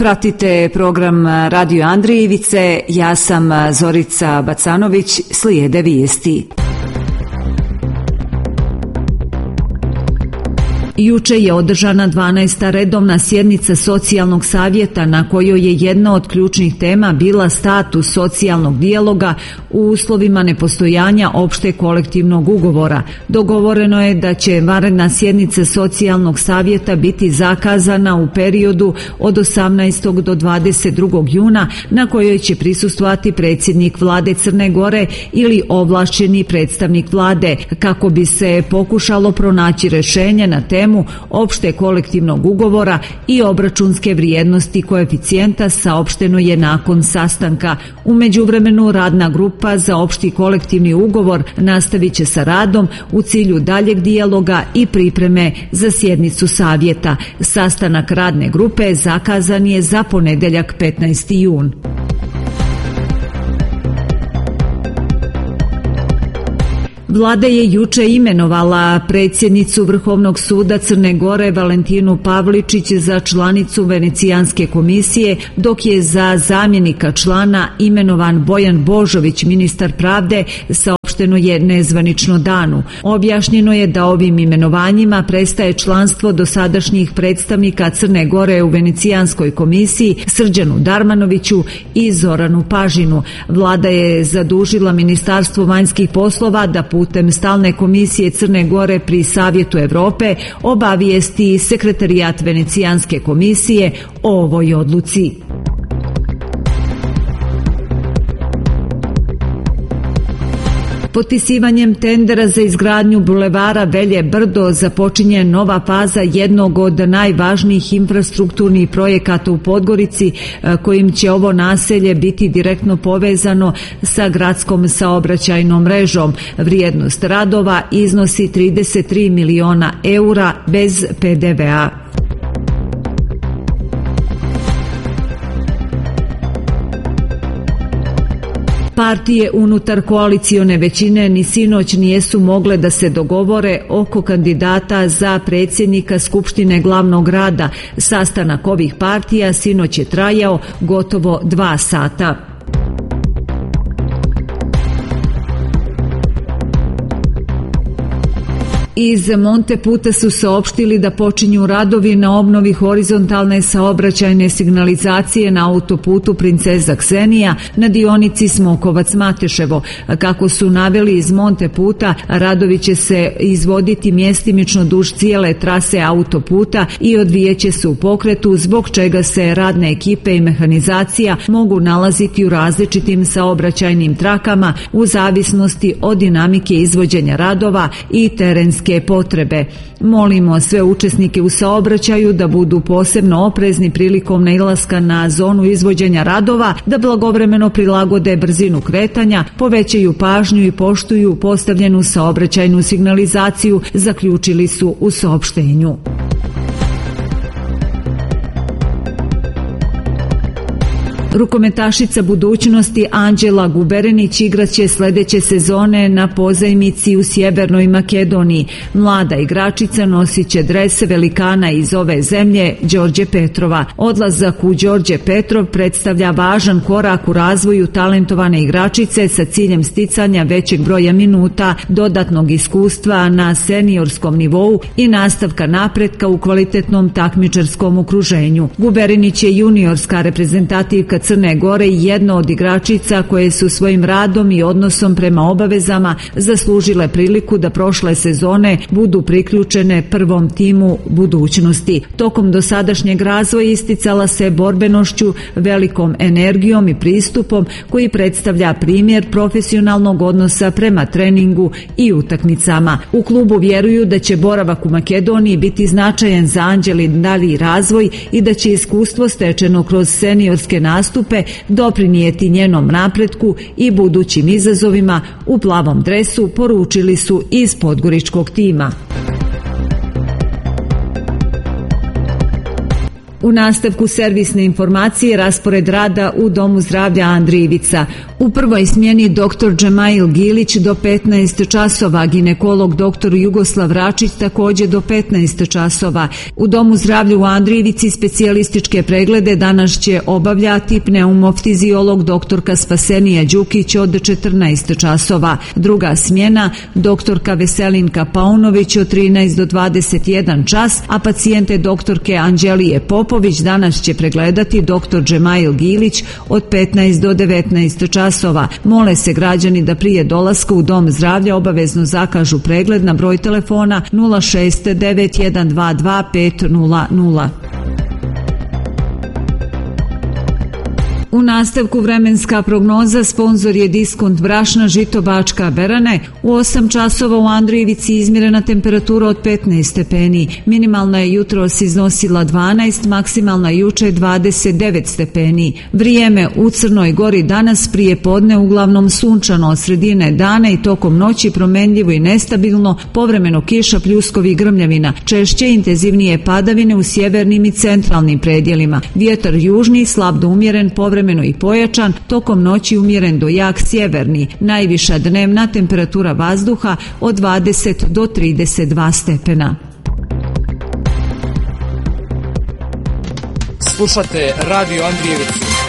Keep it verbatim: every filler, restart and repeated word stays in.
Pratite program Radio Andrijevice, ja sam Zorica Bacanović, slijede vijesti. Juče je održana dvanaesta redovna sjednica Socijalnog savjeta na kojoj je jedna od ključnih tema bila status socijalnog dijaloga u uslovima nepostojanja opšte kolektivnog ugovora. Dogovoreno je da će vanredna sjednica Socijalnog savjeta biti zakazana u periodu od osamnaestog do dvadeset drugog juna na kojoj će prisustvovati predsjednik vlade Crne Gore ili ovlašćeni predstavnik vlade kako bi se pokušalo pronaći rješenje na temu opšte kolektivnog ugovora i obračunske vrijednosti koeficijenta saopšteno je nakon sastanka. U međuvremenu radna grupa za opšti kolektivni ugovor nastavit će sa radom u cilju daljeg dijaloga i pripreme za sjednicu savjeta. Sastanak radne grupe zakazan je za ponedjeljak petnaesti jun. Vlada je juče imenovala predsjednicu Vrhovnog suda Crne Gore Valentinu Pavličić za članicu Venecijanske komisije, dok je za zamjenika člana imenovan Bojan Božović, ministar pravde, saopšteno je nezvanično danu. Objašnjeno je da ovim imenovanjima prestaje članstvo dosadašnjih predstavnika Crne Gore u Venecijanskoj komisiji Srđanu Darmanoviću i Zoranu Pažinu. Vlada je zadužila Ministarstvo vanjskih poslova da putem stalne komisije Crne Gore pri Savjetu Evrope obavijesti sekretarijat Venecijanske komisije o ovoj odluci. Potpisivanjem tendera za izgradnju bulevara Velje Brdo započinje nova faza jednog od najvažnijih infrastrukturnih projekata u Podgorici, kojim će ovo naselje biti direktno povezano sa gradskom saobraćajnom mrežom. Vrijednost radova iznosi trideset tri miliona eura bez pe de ve a. Partije unutar koalicione većine ni sinoć nijesu mogle da se dogovore oko kandidata za predsjednika Skupštine glavnog grada. Sastanak ovih partija sinoć je trajao gotovo dva sata. Iz Monteputa su saopštili da počinju radovi na obnovi horizontalne saobraćajne signalizacije na autoputu Princeza Ksenija na dionici Smokovac-Mateševo. Kako su naveli iz Monteputa, radovi će se izvoditi mjestimično duž cijele trase autoputa i odvijeće se u pokretu, zbog čega se radne ekipe i mehanizacija mogu nalaziti u različitim saobraćajnim trakama u zavisnosti od dinamike izvođenja radova i terenske potrebe. Molimo sve učesnike u saobraćaju da budu posebno oprezni prilikom nailaska na zonu izvođenja radova, da blagovremeno prilagode brzinu kretanja, povećaju pažnju i poštuju postavljenu saobraćajnu signalizaciju, zaključili su u saopštenju. Rukometašica budućnosti Anđela Guberenić igraće sljedeće sezone na pozajmici u Sjevernoj Makedoniji. Mlada igračica nosit će dres velikana iz ove zemlje Đorđe Petrova. Odlazak u Đorđe Petrov predstavlja važan korak u razvoju talentovane igračice sa ciljem sticanja većeg broja minuta, dodatnog iskustva na seniorskom nivou i nastavka napretka u kvalitetnom takmičarskom okruženju. Guberenić je juniorska reprezentativka Crne Gore i jedna od igračica koje su svojim radom i odnosom prema obavezama zaslužile priliku da prošle sezone budu priključene prvom timu budućnosti. Tokom dosadašnjeg razvoja isticala se borbenošću, velikom energijom i pristupom koji predstavlja primjer profesionalnog odnosa prema treningu i utakmicama. U klubu vjeruju da će boravak u Makedoniji biti značajan za Anđelin dalji razvoj i da će iskustvo stečeno kroz seniorske nastupe doprinijeti njenom napretku i budućim izazovima u plavom dresu, poručili su iz podgoričkog tima. U nastavku servisne informacije raspored rada u Domu zdravlja Andrijevica. U prvoj smjeni doktor Džemail Gilić do petnaest časova, ginekolog doktor Jugoslav Račić također do petnaest časova. U Domu zdravlja u Andrijevici specijalističke preglede danas će obavljati pneumoftiziolog doktorka Spasenija Đukić od četrnaest časova. Druga smjena doktorka Veselinka Paunović od trinaest do dvadeset jedan čas, a pacijente doktorke Anđelije Popović danas će pregledati doktor Džemail Gilić od petnaest do devetnaest časova. Mole se građani da prije dolaska u Dom zdravlja obavezno zakažu pregled na broj telefona nula šest devet jedan dva dva pet nula nula. U nastavku vremenska prognoza, sponzor je Diskont brašna Žito Bačka Berane. U osam časova u Andrijevici izmjerena temperatura od petnaest stepeni. Minimalna je jutros iznosila dvanaest, maksimalna juče dvadeset devet stepeni. Vrijeme u Crnoj Gori danas prije podne uglavnom sunčano, od sredine dana i tokom noći promenljivo i nestabilno, povremeno kiša, pljuskovi i grmljavina. Češće intenzivnije padavine u sjevernim i centralnim predjelima. Vjetar južni, slab do umjeren, povremeno i pojačan, tokom noći umjeren do jak sjeverni. Najviša dnevna temperatura vazduha od dvadeset do trideset dva stepena. Slušate Radio Andrijevicu.